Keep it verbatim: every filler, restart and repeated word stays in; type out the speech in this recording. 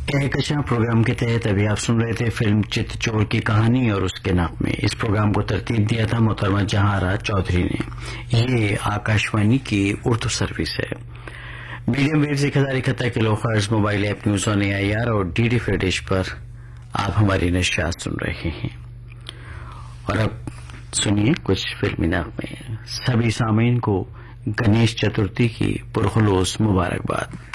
Kahkashan programme के तहत अभी आप सुन रहे थे फिल्म चित्तचोर की कहानी और उसके नाम में। इस प्रोग्राम को तरतीब दिया था मोहतरमा जहांरा चौधरी ने। ये आकाशवाणी की उर्दू सर्विस है। मीडियम वेव एक हजार इकहत्तर kilo hertz mobile app news on AIR और डीडी फ्री डिश पर आप हमारी नशियात सुन रहे हैं। और अब सुनिए कुछ फिल्मी नागमे। सभी सामीन को गणेश चतुर्थी की पुरखुलूस मुबारकबाद।